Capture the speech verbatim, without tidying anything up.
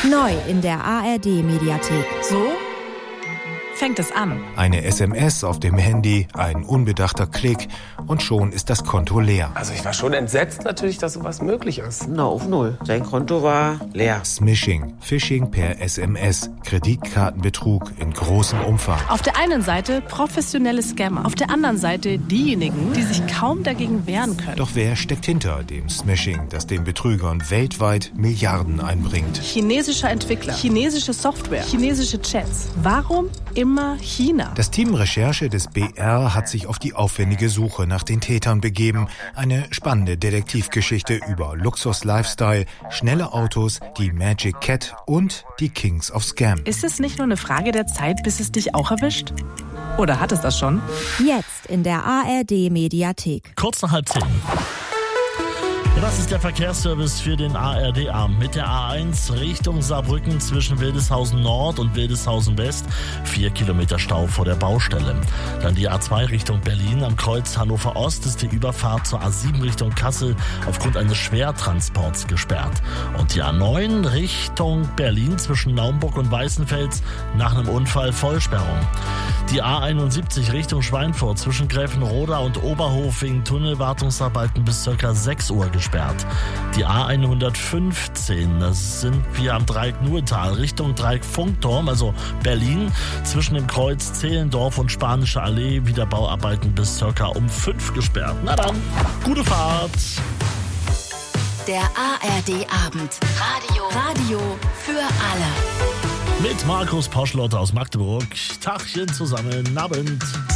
Neu in der A R D-Mediathek. So fängt es an. Eine S M S auf dem Handy, ein unbedachter Klick und schon ist das Konto leer. Also ich war schon entsetzt natürlich, dass sowas möglich ist. Na, auf null. Sein Konto war leer. Smishing, Phishing per S M S, Kreditkartenbetrug in großem Umfang. Auf der einen Seite professionelle Scammer, auf der anderen Seite diejenigen, die sich kaum dagegen wehren können. Doch wer steckt hinter dem Smishing, das den Betrügern weltweit Milliarden einbringt? Chinesischer Entwickler, chinesische Software, chinesische Chats. Warum immer China? Das Team Recherche des B R hat sich auf die aufwendige Suche nach den Tätern begeben. Eine spannende Detektivgeschichte über Luxus-Lifestyle, schnelle Autos, die Magic Cat und die Kings of Scam. Ist es nicht nur eine Frage der Zeit, bis es dich auch erwischt? Oder hat es das schon? Jetzt in der A R D-Mediathek. Kurz nach halb zehn. Das ist der Verkehrsservice für den A R D-Abend. Mit der A eins Richtung Saarbrücken zwischen Wildeshausen Nord und Wildeshausen West. Vier Kilometer Stau vor der Baustelle. Dann die A zwei Richtung Berlin. Am Kreuz Hannover Ost ist die Überfahrt zur A sieben Richtung Kassel aufgrund eines Schwertransports gesperrt. Und die A neun Richtung Berlin zwischen Naumburg und Weißenfels nach einem Unfall Vollsperrung. Die A einundsiebzig Richtung Schweinfurt zwischen Gräfenroda und Oberhof wegen Tunnelwartungsarbeiten bis ca. sechs Uhr gesperrt. Die A hundertfünfzehn, das sind wir am Dreieck Nuetal, Richtung Dreieck Funkturm, also Berlin, zwischen dem Kreuz Zehlendorf und Spanische Allee, Wiederbauarbeiten bis ca. um fünf gesperrt. Na dann, gute Fahrt! Der A R D-Abend. Radio. Radio für alle. Mit Markus Poschlotter aus Magdeburg. Tagchen zusammen, Abend.